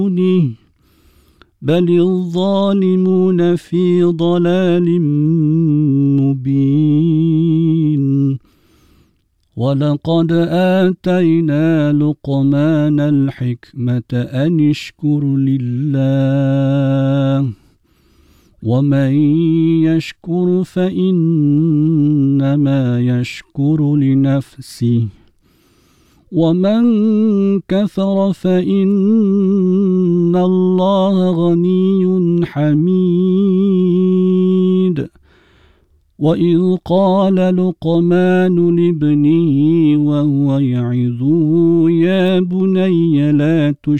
بل الظالمون في ضلال مبين ولقد آتينا لقمان الحكمة أن اشكر لله ومن يشكر فإنما يشكر لنفسه ومن كفر فإن الله غني حميد وإذ قال لقمان لابنه وهو يعظه يا بني لا تشرك